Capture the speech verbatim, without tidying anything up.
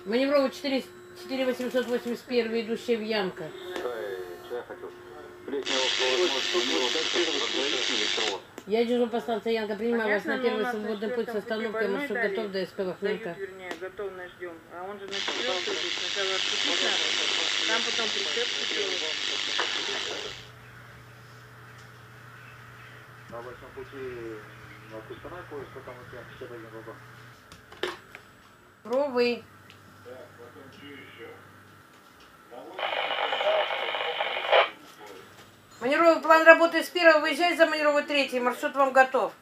Маневровый четыре восемьсот восемьдесят один, идущая в Ямка. Я дежурю по станции Янка, принимаю вас на первый свободный путь с остановкой, маршрут готов до СП Вахненко. Вернее, готовность ждем. А он же на четвертую здесь сначала отпустить надо, там потом прицепку делать. На обычном пути на Кустанай поезд, потом вот я пятьдесят один вагон. Ровый. Маневровый план работы с первого, выезжай за маневровый третий, маршрут вам готов.